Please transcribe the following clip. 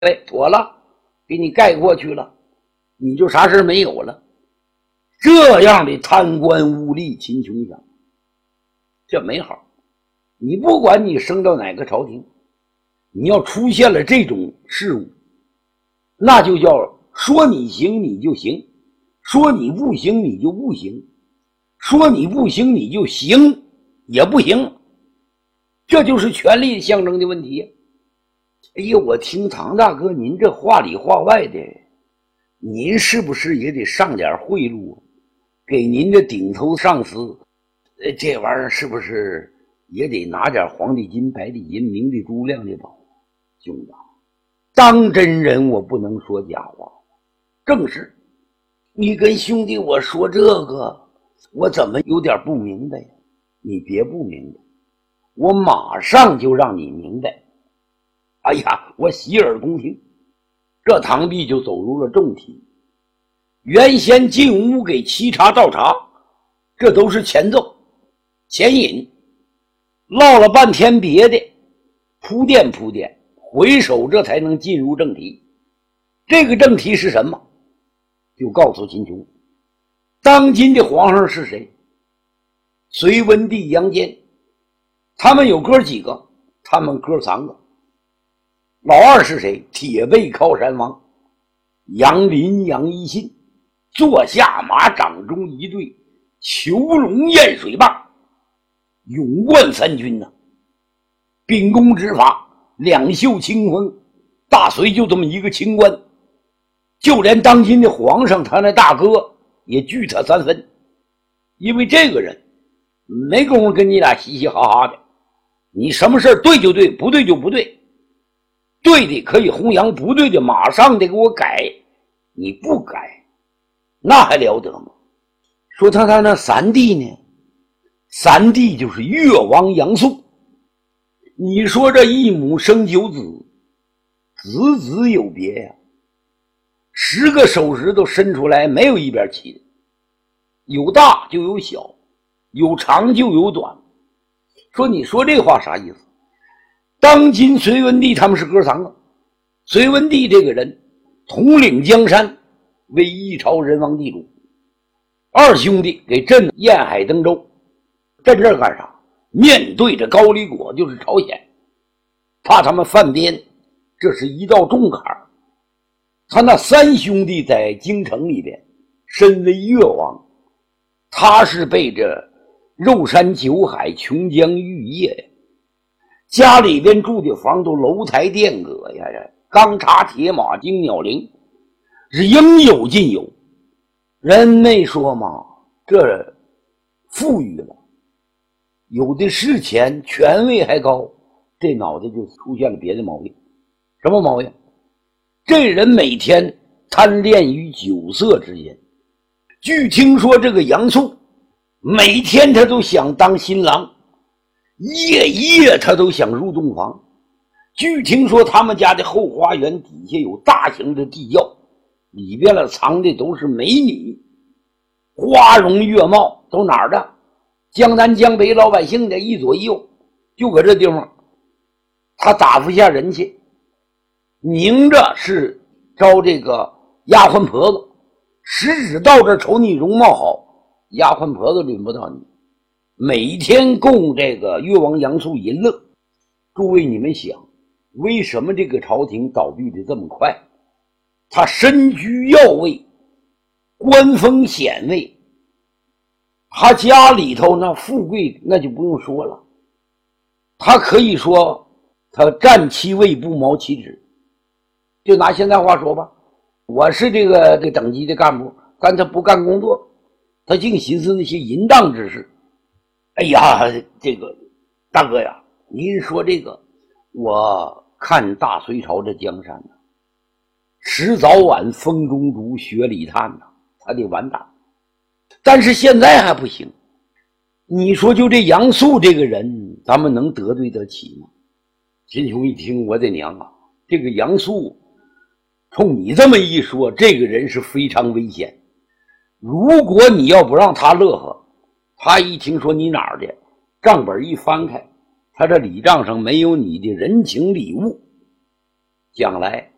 哎，妥了，给你盖过去了，你就啥事没有了。这样的贪官污吏，秦琼想，这没好。你不管你升到哪个朝廷，你要出现了这种事物，那就叫说你行你就行，说你不行你就不行，说你不行你就行也不行，这就是权力象征的问题。哎呀，我听唐大哥您这话里话外的，您是不是也得上点贿赂，给您的顶头上司这玩意儿是不是也得拿点黄的金白的银明的珠亮的宝？兄弟，当真人我不能说假话，正是你跟兄弟我说这个，我怎么有点不明白呀？你别不明白，我马上就让你明白。哎呀，我洗耳恭听。这堂弟就走入了正题。原先进屋给沏茶倒茶，这都是前奏前引，唠了半天别的，铺垫铺垫，回首这才能进入正题。这个正题是什么？就告诉秦琼，当今的皇上是谁？隋文帝杨坚。他们有哥几个？他们哥3个。老二是谁？铁背靠山王杨林杨一信，坐下马掌中一对囚龙验水棒，勇冠3军呐，秉公执法，两袖清风，大隋就这么一个清官，就连当今的皇上他那大哥也惧他3分，因为这个人没工夫跟你俩嘻嘻哈哈的，你什么事对就对，不对就不对，对的可以弘扬，不对的马上得给我改，你不改那还了得吗？说他那3弟呢，3弟就是越王杨素。你说这一母生9子，子子有别呀，10个手指头伸出来没有一边齐的，有大就有小，有长就有短。说你说这话啥意思？当今隋文帝他们是哥3个，隋文帝这个人统领江山，为一朝人王地主，二兄弟给镇沿海登州，镇这干啥？面对着高丽国就是朝鲜，怕他们犯边，这是一道重坎。他那3兄弟在京城里边身为越王，他是被这肉山酒海琼浆玉液，家里边住的房都楼台殿阁呀，钢叉铁马金鸟铃，是应有尽有。人没说嘛，这富裕了，有的是钱，权位还高，这脑袋就出现了别的毛病。什么毛病？这人每天贪恋于酒色之间。据听说这个杨素每天他都想当新郎，夜夜他都想入洞房。据听说他们家的后花园底下有大型的地窖，里边了藏的都是美女，花容月貌，都哪儿的？江南江北老百姓的一左一右，就搁这地方，他打发下人去，明着是招这个丫鬟婆子，实指到这瞅你容貌好，丫鬟婆子轮不到你，每天供这个越王杨素淫乐。诸位你们想，为什么这个朝廷倒闭的这么快？他身居要位，官封显位，他家里头那富贵那就不用说了，他可以说他占其位不毛其职。就拿现在话说吧，我是这个等级的干部，但他不干工作，他净寻思那些淫荡之事。哎呀，这个大哥呀，您说这个，我看大隋朝这江山呢，迟早晚风中烛雪里炭呐，他得完蛋。但是现在还不行。你说就这杨素这个人，咱们能得罪得起吗？秦琼一听，我的娘啊，这个杨素冲你这么一说，这个人是非常危险。如果你要不让他乐呵，他一听说你哪儿的，账本一翻开，他这礼账上没有你的人情礼物，将来